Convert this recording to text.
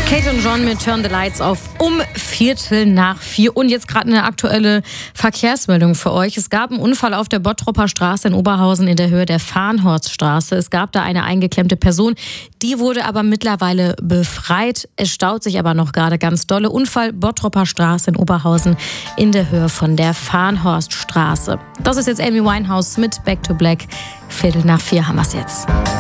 Kate und John mit Turn the Lights Off um 4:45. Und jetzt gerade eine aktuelle Verkehrsmeldung für euch. Es gab einen Unfall auf der Bottropper Straße in Oberhausen in der Höhe der Farnhorststraße. Es gab da eine eingeklemmte Person. Die wurde aber mittlerweile befreit. Es staut sich aber noch gerade ganz dolle. Unfall Bottropper Straße in Oberhausen in der Höhe von der Farnhorststraße. Das ist jetzt Amy Winehouse mit Back to Black. 4:45 haben wir es jetzt.